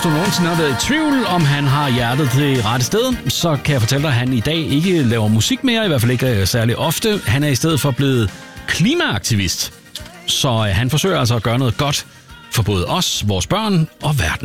du nogensinde har været i tvivl, om han har hjertet det rette sted, så kan jeg fortælle dig, at han i dag ikke laver musik mere, i hvert fald ikke særlig ofte. Han er i stedet for blevet klimaaktivist. Så han forsøger altså at gøre noget godt for både os, vores børn og verden.